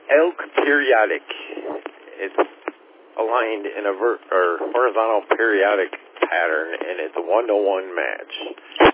Elk Periodic. It's aligned in a horizontal periodic pattern, and it's a 1-to-1 match.